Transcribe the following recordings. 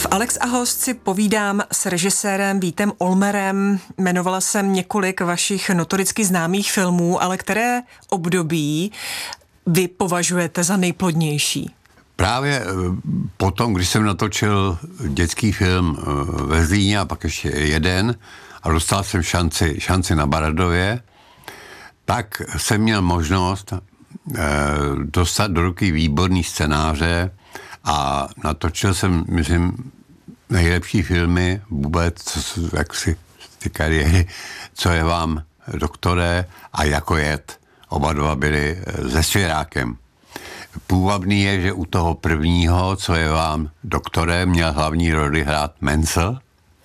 V Alex a host si povídám s režisérem Vítem Olmerem. Jmenovala jsem několik vašich notoricky známých filmů, ale které období vy považujete za nejplodnější? Právě potom, když jsem natočil dětský film ve Zlíně a pak ještě jeden a dostal jsem šanci na Baradově, tak jsem měl možnost dostat do ruky výborný scénáře a natočil jsem, myslím, nejlepší filmy vůbec, jaksi ty kariéry, Co je vám, doktore, a Jako jed. Oba dva byli se Svěrákem. Půvabný je, že u toho prvního, Co je vám, doktore, měl hlavní roli hrát Mencel,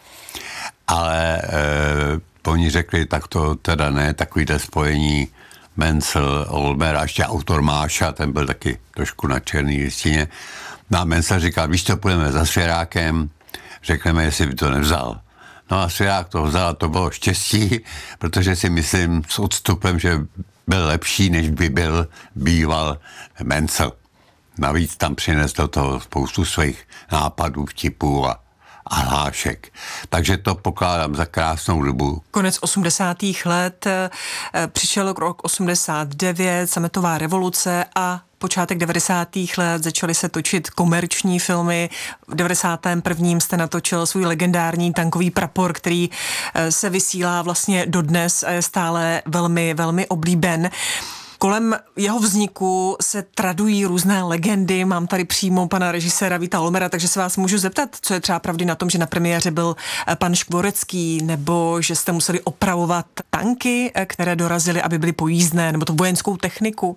ale oni řekli, tak to teda ne, takovýhle spojení Mencel, Olmer a ještě autor Máša, ten byl taky trošku na černý listině. No a Mencel říkal, víš co, půjdeme za Svěrákem, řekneme, jestli by to nevzal. No a Svěrák to vzal a to bylo štěstí, protože si myslím s odstupem, že byl lepší, než by býval Mencel. Navíc tam přinesl do toho spoustu svých nápadů, vtipů a hlášek. Takže to pokládám za krásnou dobu. Konec 80. let, přišel rok 89, sametová revoluce a počátek 90. let začaly se točit komerční filmy. V 91. jste natočil svůj legendární Tankový prapor, který se vysílá vlastně dodnes a je stále velmi, velmi oblíben. Kolem jeho vzniku se tradují různé legendy. Mám tady přímo pana režiséra Víta Olmera, takže se vás můžu zeptat, co je třeba pravdy na tom, že na premiéře byl pan Škvorecký, nebo že jste museli opravovat tanky, které dorazily, aby byly pojízdné, nebo to vojenskou techniku?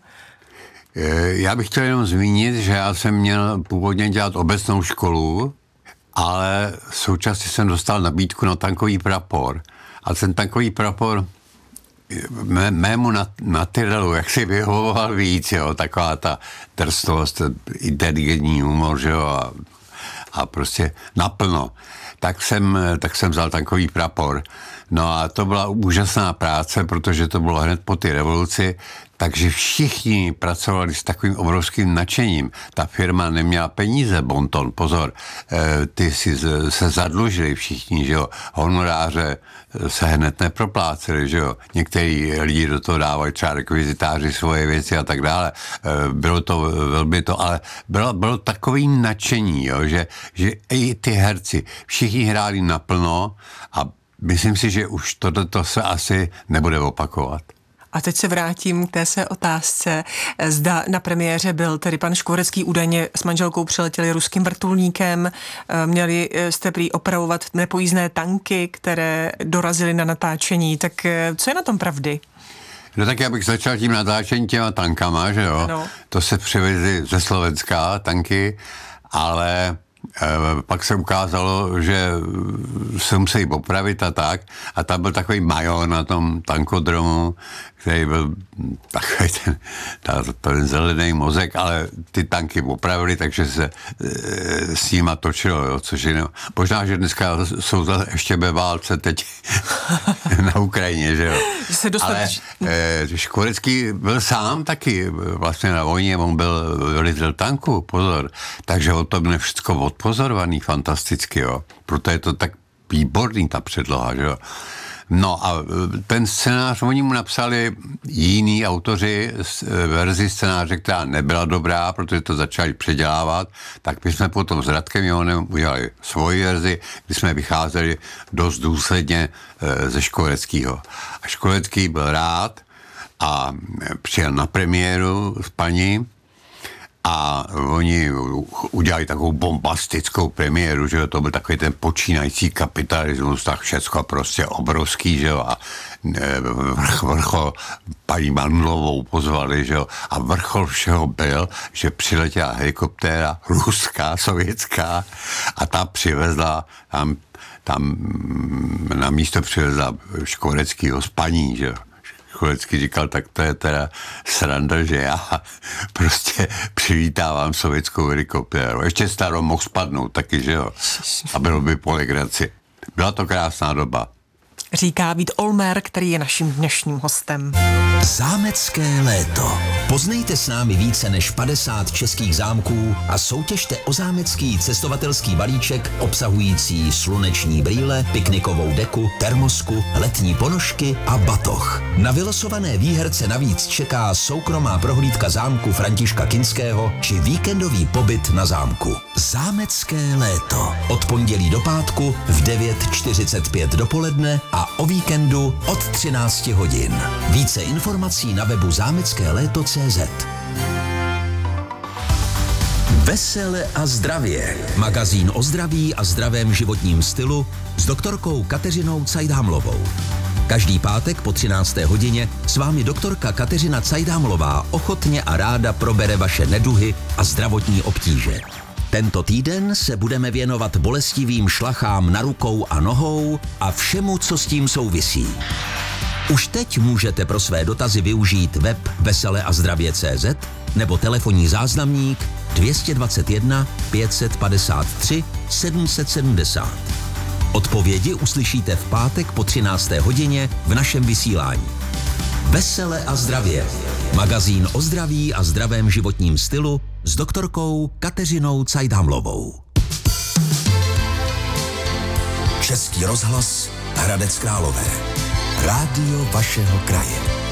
Já bych chtěl jenom zmínit, že já jsem měl původně dělat obecnou školu, ale současně jsem dostal nabídku na Tankový prapor. A ten Tankový prapor mému materiálu, jak si vyhovoval víc, jo, taková ta drsnost, inteligentní humor, že jo, a prostě naplno. Tak jsem vzal Tankový prapor. No a to byla úžasná práce, protože to bylo hned po té revoluci, takže všichni pracovali s takovým obrovským nadšením. Ta firma neměla peníze, Bonton, pozor, ty si se zadlužili všichni, že jo, honoráře se hned nepropláceli, že jo, některý lidi do toho dávali třeba rekvizitáři svoje věci a tak dále, bylo to velmi to, ale bylo takový nadšení, jo, že i ty herci, všichni hráli naplno a myslím si, že už toto se asi nebude opakovat. A teď se vrátím k té své otázce. Zda na premiéře byl tedy pan Škvorecký, údajně s manželkou přiletěli ruským vrtulníkem, měli jste prý opravovat nepojízdné tanky, které dorazily na natáčení. Tak co je na tom pravdy? No tak já bych začal tím natáčením těma tankama, že jo? No. To se přivezly ze Slovenska tanky, ale pak se ukázalo, že se musí opravit a tak. A tam byl takový major na tom tankodromu, který byl takový ten zelený mozek, ale ty tanky opravili, takže se s nima točilo, jo, což je, možná, že dneska jsou ještě ve válce teď na Ukrajině, že jo. Ale Škvorecký byl sám taky vlastně na vojně, on byl velitel tanku, pozor, takže o tom je všechno odpozorovaný fantasticky, jo. Proto je to tak výborný ta předloha, že jo. No a ten scénář, oni mu napsali jiní autoři verzi scénáře, která nebyla dobrá, protože to začali předělávat, tak my jsme potom s Radkem Johanem udělali svoji verzi, kdy jsme vycházeli dost důsledně ze Škvoreckýho. A Škvorecký byl rád a přijel na premiéru s paní a oni udělali takovou bombastickou premiéru, že jo, to byl takový ten počínající kapitalismus, tak všecko prostě obrovský, že jo, a vrchol paní Mandlovou pozvali, že jo, a vrchol všeho byl, že přiletěla helikoptéra ruská, sovětská a ta přivezla, tam na místo přivezla Škvoreckýho s paní, že jo. Škvorecký říkal, tak to je teda sranda, že já prostě přivítávám sovětskou helikoptéru. Ještě starou mohl spadnout taky, že jo? A bylo by po legraci. Byla to krásná doba. Říká Vít Olmer, který je naším dnešním hostem. Zámecké léto. Poznejte s námi více než 50 českých zámků a soutěžte o zámecký cestovatelský balíček obsahující sluneční brýle, piknikovou deku, termosku, letní ponožky a batoh. Na vylosované výherce navíc čeká soukromá prohlídka zámku Františka Kinského či víkendový pobyt na zámku. Zámecké léto. Od pondělí do pátku v 9:45 dopoledne a o víkendu od 13 hodin. Více informací na webu zámeckéléto.cz. Vesele a zdravě. Magazín o zdraví a zdravém životním stylu s doktorkou Kateřinou Cajdhamlovou. Každý pátek po 13. hodině s vámi doktorka Kateřina Cajdhamlová ochotně a ráda probere vaše neduhy a zdravotní obtíže. Tento týden se budeme věnovat bolestivým šlachám na rukou a nohou a všemu, co s tím souvisí. Už teď můžete pro své dotazy využít web veseleazdravě.cz nebo telefonní záznamník 221 553 770. Odpovědi uslyšíte v pátek po 13. hodině v našem vysílání. Vesele a zdravě. Magazín o zdraví a zdravém životním stylu s doktorkou Kateřinou Cajdhamlovou. Český rozhlas Hradec Králové. Rádio vašeho kraje.